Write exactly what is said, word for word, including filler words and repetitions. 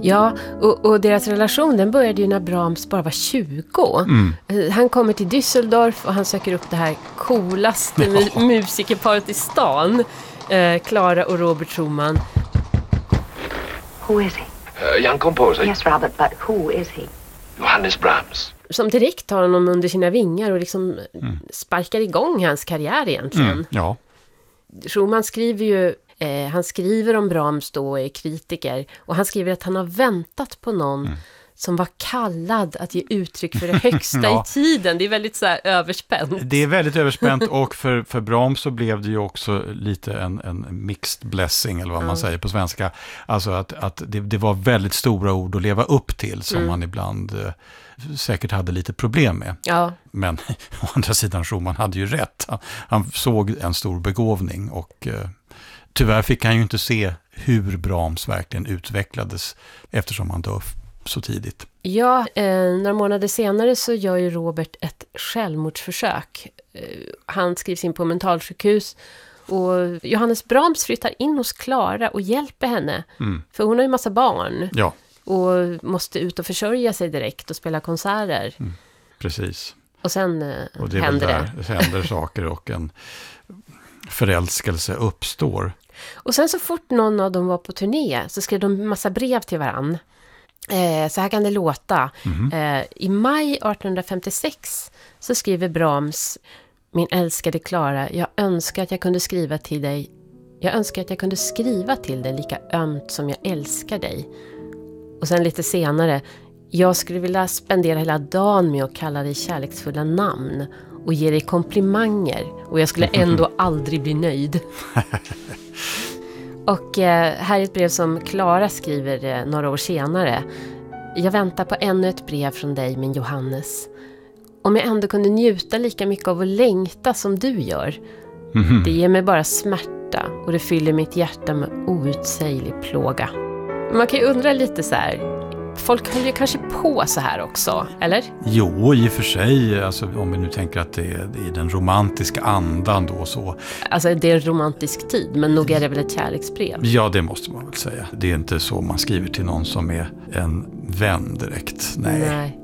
Ja, och, och deras relation den började ju när Brahms bara var tjugo. Mm. Han kommer till Düsseldorf och han söker upp det här coolaste ja. mu- musikerparet i stan. Clara eh, och Robert Schumann. Who is he? Uh, young composer. Yes, Robert, but who is he? Johannes Brahms. Som direkt tar honom under sina vingar och liksom mm. sparkar igång hans karriär egentligen. Mm, ja. Schumann skriver ju, eh, han skriver om Brahms då och är kritiker. Och han skriver att han har väntat på någon mm. som var kallad att ge uttryck för det högsta ja. i tiden. Det är väldigt så här överspänt. Det är väldigt överspänt och för, för Brahms så blev det ju också lite en, en mixed blessing eller vad mm. man säger på svenska. Alltså att, att det, det var väldigt stora ord att leva upp till som mm. man ibland eh, säkert hade lite problem med. Ja. Men å andra sidan Schumann hade ju rätt. Han, han såg en stor begåvning och eh, tyvärr fick han ju inte se hur Brahms verkligen utvecklades eftersom han dör så tidigt. Ja, eh, några månader senare så gör ju Robert ett självmordsförsök. Eh, han skrivs in på mentalsjukhus och Johannes Brahms flyttar in hos Clara och hjälper henne. Mm. För hon har ju massa barn. Ja. Och måste ut och försörja sig direkt och spela konserter. Mm. Precis. Och sen eh, och det händer där, det. händer saker och en förälskelse uppstår. Och sen så fort någon av dem var på turné så skrev de massa brev till varann. Eh, så här kan det låta. Mm. Eh, I maj arton femtiosex så skriver Brahms: min älskade Clara, jag önskar att jag kunde skriva till dig. Jag önskar att jag kunde skriva till dig lika ömt som jag älskar dig. Och sen lite senare: jag skulle vilja spendera hela dagen med att kalla dig kärleksfulla namn och ge dig komplimanger och jag skulle ändå aldrig bli nöjd. Och eh, här är ett brev som Clara skriver eh, några år senare. Jag väntar på ännu ett brev från dig, min Johannes. Om jag ändå kunde njuta lika mycket av att längta som du gör. Mm-hmm. Det ger mig bara smärta och det fyller mitt hjärta med outsäglig plåga. Man kan ju undra lite så här. Folk höll ju kanske på så här också, eller? Jo, i och för sig. Alltså, om vi nu tänker att det är i den romantiska andan då så. Alltså det är en romantisk tid, men nog är det väl ett kärleksbrev? Ja, det måste man väl säga. Det är inte så man skriver till någon som är en vän direkt. Nej. Nej.